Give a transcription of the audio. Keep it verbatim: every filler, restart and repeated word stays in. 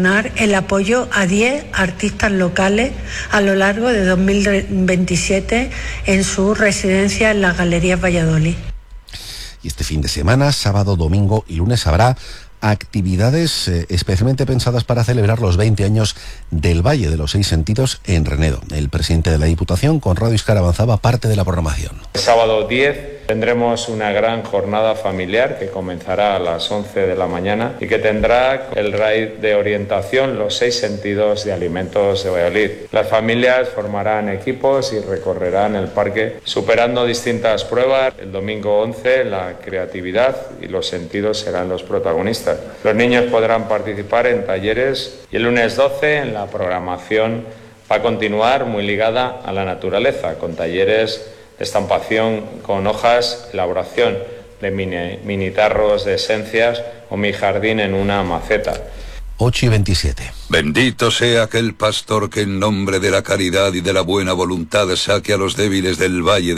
promocionar el apoyo a diez artistas locales a lo largo de dos mil veintisiete en su residencia en las Galerías Valladolid. Y este fin de semana, sábado, domingo y lunes, habrá actividades eh, especialmente pensadas para celebrar los veinte años del Valle de los Seis Sentidos en Renedo. El presidente de la Diputación, Conrado Iscar, avanzaba parte de la programación. El sábado diez tendremos una gran jornada familiar que comenzará a las once de la mañana y que tendrá el raíz de orientación Los Seis Sentidos de Alimentos de Valladolid. Las familias formarán equipos y recorrerán el parque superando distintas pruebas. El domingo once la creatividad y los sentidos serán los protagonistas. Los niños podrán participar en talleres y el lunes doce en la programación va a continuar muy ligada a la naturaleza, con talleres de estampación con hojas, elaboración de mini, mini tarros de esencias o mi jardín en una maceta. ocho y veintisiete. Bendito sea aquel pastor que en nombre de la caridad y de la buena voluntad saque a los débiles del valle